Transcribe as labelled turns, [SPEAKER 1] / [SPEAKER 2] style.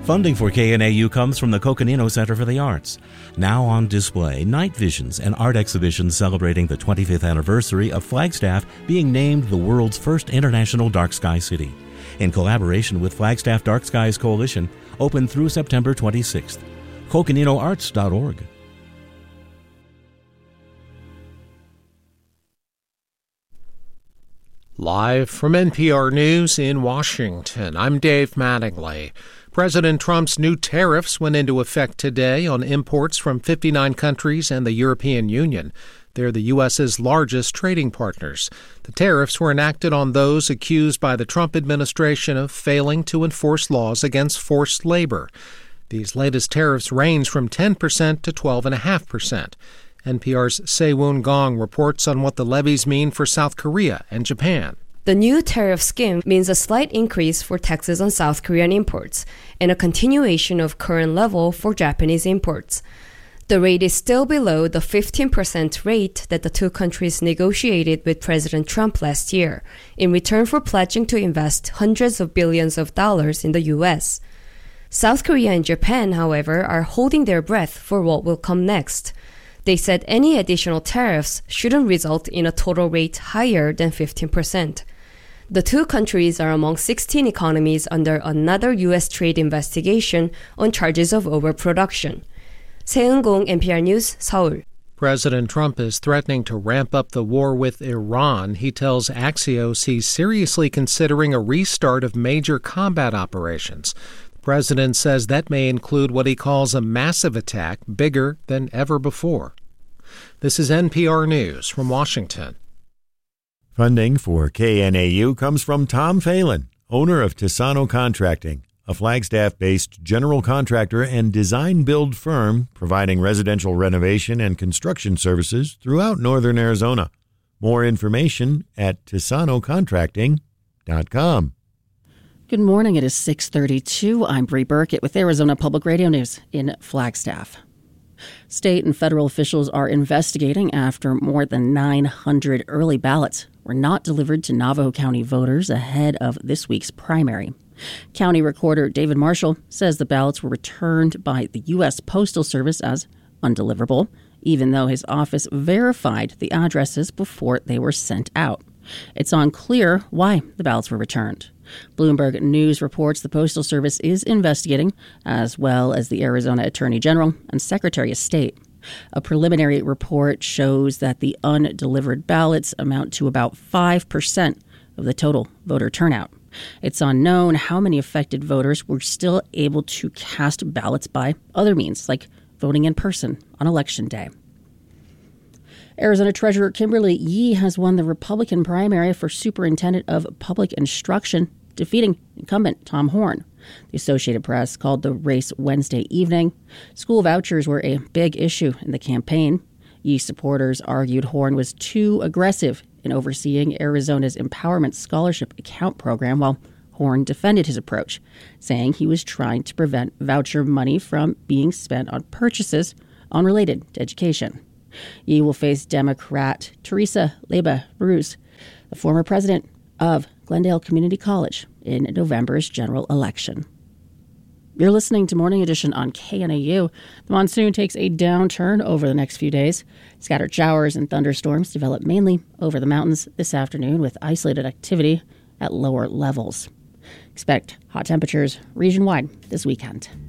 [SPEAKER 1] Funding for KNAU comes from the Coconino Center for the Arts. Now on display, Night Visions, an art exhibition celebrating the 25th anniversary of Flagstaff being named the world's first international dark sky city. In collaboration with Flagstaff Dark Skies Coalition, open through September 26th. CoconinoArts.org.
[SPEAKER 2] Live from NPR News in Washington, I'm Dave Mattingly. President Trump's new tariffs went into effect today on imports from 59 countries and the European Union. They're the U.S.'s largest trading partners. The tariffs were enacted on those accused by the Trump administration of failing to enforce laws against forced labor. These latest tariffs range from 10% to 12.5%. NPR's Se-Woon Gong reports on what the levies mean for South Korea and Japan.
[SPEAKER 3] The new tariff scheme means a slight increase for taxes on South Korean imports and a continuation of current level for Japanese imports. The rate is still below the 15% rate that the two countries negotiated with President Trump last year in return for pledging to invest hundreds of billions of dollars in the U.S. South Korea and Japan, however, are holding their breath for what will come next. They said any additional tariffs shouldn't result in a total rate higher than 15%. The two countries are among 16 economies under another U.S. trade investigation on charges of overproduction. 세은공 NPR News, 서울.
[SPEAKER 2] President Trump is threatening to ramp up the war with Iran. He tells Axios he's seriously considering a restart of major combat operations. The president says that may include what he calls a massive attack bigger than ever before. This is NPR News from Washington.
[SPEAKER 4] Funding for KNAU comes from Tom Phelan, owner of Tisano Contracting, a Flagstaff-based general contractor and design-build firm providing residential renovation and construction services throughout northern Arizona. More information at tisanocontracting.com.
[SPEAKER 5] Good morning. It is 6:32. I'm Bree Burkett with Arizona Public Radio News in Flagstaff. State and federal officials are investigating after more than 900 early ballots were not delivered to Navajo County voters ahead of this week's primary. County Recorder David Marshall says the ballots were returned by the U.S. Postal Service as undeliverable, even though his office verified the addresses before they were sent out. It's unclear why the ballots were returned. Bloomberg News reports the Postal Service is investigating, as well as the Arizona Attorney General and Secretary of State. A preliminary report shows that the undelivered ballots amount to about 5% of the total voter turnout. It's unknown how many affected voters were still able to cast ballots by other means, like voting in person on Election Day. Arizona Treasurer Kimberly Yee has won the Republican primary for Superintendent of Public Instruction, defeating incumbent Tom Horn. The Associated Press called the race Wednesday evening. School vouchers were a big issue in the campaign. Yee supporters argued Horn was too aggressive in overseeing Arizona's Empowerment Scholarship Account program, while Horn defended his approach, saying he was trying to prevent voucher money from being spent on purchases unrelated to education. Yee will face Democrat Teresa Leyva Bruce, the former president of Glendale Community College, in November's general election. You're listening to Morning Edition on KNAU. The monsoon takes a downturn over the next few days. Scattered showers and thunderstorms develop mainly over the mountains this afternoon with isolated activity at lower levels. Expect hot temperatures region-wide this weekend.